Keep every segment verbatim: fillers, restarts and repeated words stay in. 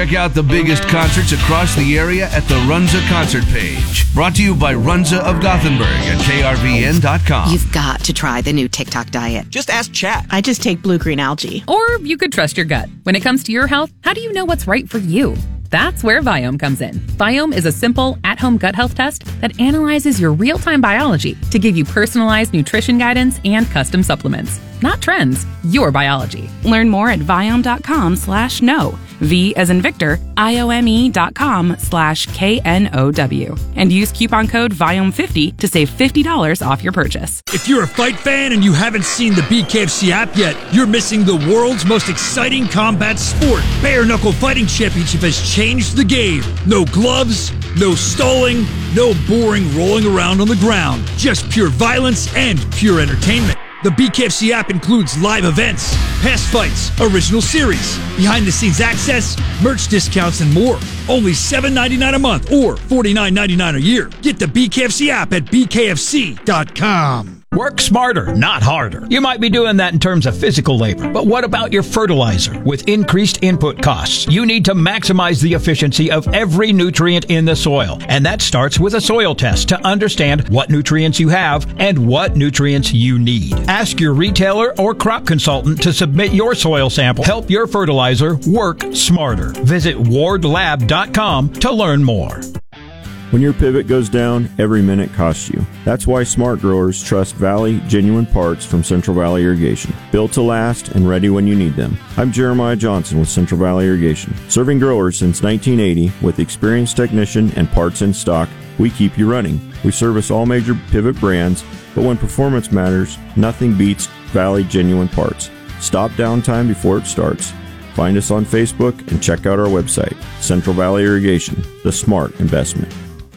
Check out the biggest concerts across the area at the Runza concert page. Brought to you by Runza of Gothenburg at K R V N dot com. You've got to try the new TikTok diet. Just ask Chat. I just take blue-green algae. Or you could trust your gut. When it comes to your health, how do you know what's right for you? That's where Viome comes in. Viome is a simple, at-home gut health test that analyzes your real-time biology to give you personalized nutrition guidance and custom supplements. Not trends, your biology. Learn more at Viome.com slash no. V as in Victor, I-O-M-E dot com slash K-N-O-W. And use coupon code Viome fifty to save fifty dollars off your purchase. If you're a fight fan and you haven't seen the B K F C app yet, you're missing the world's most exciting combat sport. Bare Knuckle Fighting Championship has changed the game. No gloves, no stalling, no boring rolling around on the ground. Just pure violence and pure entertainment. The B K F C app includes live events, past fights, original series, behind-the-scenes access, merch discounts, and more. Only seven dollars and ninety-nine cents a month or forty-nine dollars and ninety-nine cents a year. Get the B K F C app at B K F C dot com. Work smarter, not harder. You might be doing that in terms of physical labor, but what about your fertilizer? With increased input costs, you need to maximize the efficiency of every nutrient in the soil. And that starts with a soil test to understand what nutrients you have and what nutrients you need. Ask your retailer or crop consultant to submit your soil sample. Help your fertilizer work smarter. Visit ward lab dot com to learn more. When your pivot goes down, every minute costs you. That's why smart growers trust Valley Genuine Parts from Central Valley Irrigation. Built to last and ready when you need them. I'm Jeremiah Johnson with Central Valley Irrigation. Serving growers since nineteen eighty with experienced technician and parts in stock, we keep you running. We service all major pivot brands, but when performance matters, nothing beats Valley Genuine Parts. Stop downtime before it starts. Find us on Facebook and check out our website, Central Valley Irrigation, the smart investment.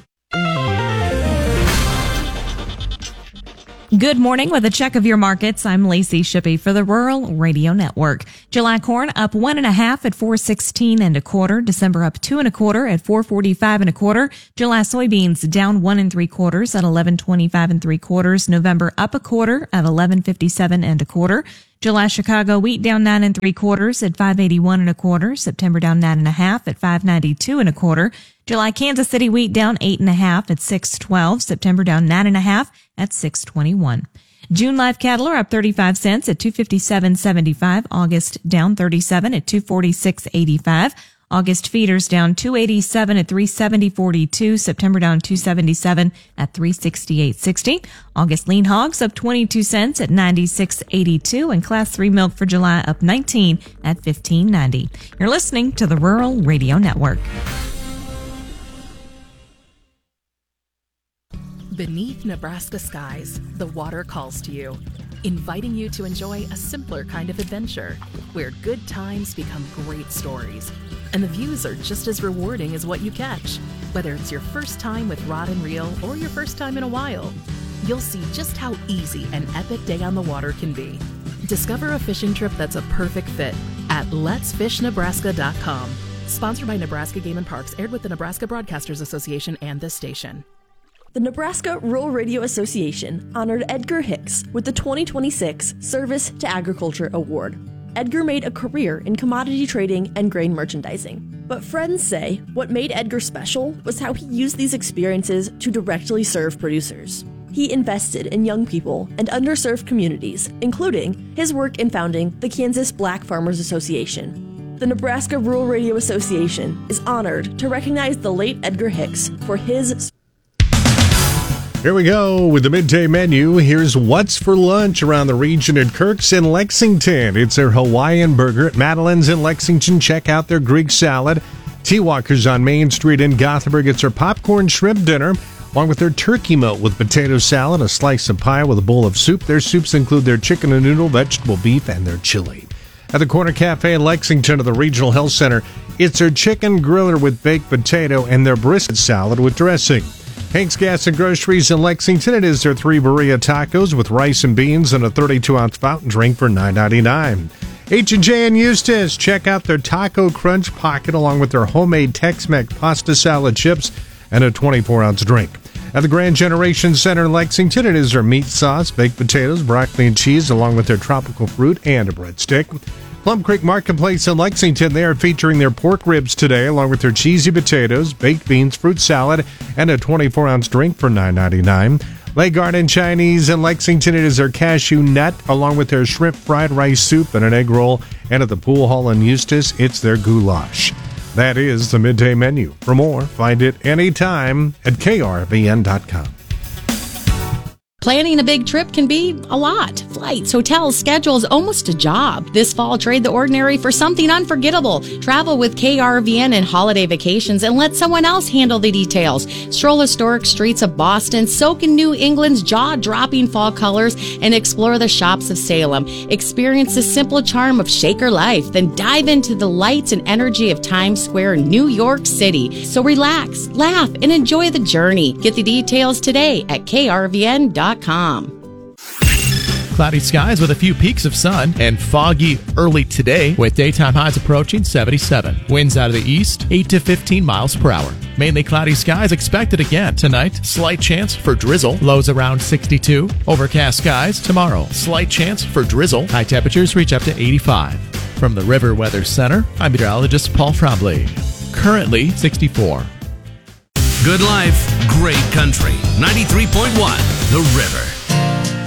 Good morning with a check of your markets. I'm Lacey Shippey for the Rural Radio Network. July corn up one and a half at four sixteen and a quarter. December up two and a quarter at four forty-five and a quarter. July soybeans down one and three quarters at eleven twenty-five and three quarters. November up a quarter at eleven fifty-seven and a quarter. July Chicago wheat down nine and three quarters at five eighty-one and a quarter. September down nine and a half at five ninety-two and a quarter. July Kansas City wheat down eight and a half at six twelve. September down nine and a half at six twenty-one. June live cattle are up thirty-five cents at two fifty-seven seventy-five. August down thirty-seven at two forty-six eighty-five. August feeders down two eighty-seven at three seventy forty-two. September down two seventy-seven at three sixty-eight sixty. August lean hogs up twenty-two cents at ninety-six eighty-two, and class three milk for July up nineteen at fifteen ninety. You're listening to the Rural Radio Network. Beneath Nebraska skies, the water calls to you, inviting you to enjoy a simpler kind of adventure, where good times become great stories, and the views are just as rewarding as what you catch. Whether it's your first time with rod and reel or your first time in a while, you'll see just how easy an epic day on the water can be. Discover a fishing trip that's a perfect fit at lets fish nebraska dot com. Sponsored by Nebraska Game and Parks, aired with the Nebraska Broadcasters Association and this station. The Nebraska Rural Radio Association honored Edgar Hicks with the twenty twenty-six Service to Agriculture Award. Edgar made a career in commodity trading and grain merchandising. But friends say what made Edgar special was how he used these experiences to directly serve producers. He invested in young people and underserved communities, including his work in founding the Kansas Black Farmers Association. The Nebraska Rural Radio Association is honored to recognize the late Edgar Hicks for his Here we go with the midday menu. Here's what's for lunch around the region at Kirk's in Lexington. It's their Hawaiian burger at Madeline's in Lexington. Check out their Greek salad. Tea Walker's on Main Street in Gothenburg. It's their popcorn shrimp dinner, along with their turkey melt with potato salad, a slice of pie with a bowl of soup. Their soups include their chicken and noodle, vegetable beef, and their chili. At the Corner Cafe in Lexington of the Regional Health Center, it's their chicken griller with baked potato and their brisket salad with dressing. Hank's Gas and Groceries in Lexington, it is their three burrito tacos with rice and beans and a thirty-two ounce fountain drink for nine ninety-nine. H and J in Eustis, check out their Taco Crunch Pocket along with their homemade Tex-Mex pasta salad chips and a twenty-four ounce drink. At the Grand Generation Center in Lexington, it is their meat sauce, baked potatoes, broccoli and cheese along with their tropical fruit and a breadstick. Plum Creek Marketplace in Lexington, they are featuring their pork ribs today, along with their cheesy potatoes, baked beans, fruit salad, and a twenty-four ounce drink for nine ninety-nine. Lake Garden Chinese in Lexington, it is their cashew nut, along with their shrimp fried rice soup and an egg roll. And at the Pool Hall in Eustis, it's their goulash. That is the midday menu. For more, find it anytime at K R V N dot com. Planning a big trip can be a lot. Flights, hotels, schedules, almost a job. This fall, trade the ordinary for something unforgettable. Travel with K R V N and holiday vacations and let someone else handle the details. Stroll historic streets of Boston, soak in New England's jaw-dropping fall colors, and explore the shops of Salem. Experience the simple charm of Shaker life, then dive into the lights and energy of Times Square, New York City. So relax, laugh, and enjoy the journey. Get the details today at K R V N dot com. Cloudy skies with a few peaks of sun and foggy early today with daytime highs approaching seventy-seven. Winds out of the east, eight to fifteen miles per hour. Mainly cloudy skies expected again tonight. Slight chance for drizzle. Lows around sixty-two. Overcast skies tomorrow. Slight chance for drizzle. High temperatures reach up to eighty-five. From the River Weather Center, I'm meteorologist Paul Trombley. Currently sixty-four. Good life, great country. ninety-three point one The River.